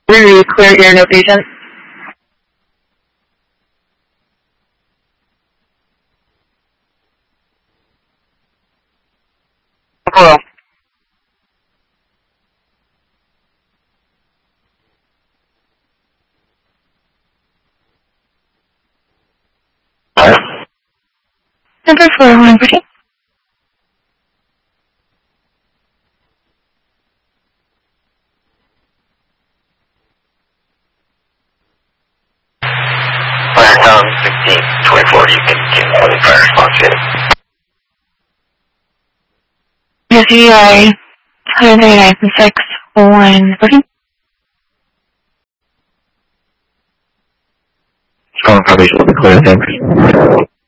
We clear your no patient. Hello. Number 4, pretty. Town 1624, you can call the fire response unit. Yes, UI 13961, pretty. Strong probably will be clear, thanks.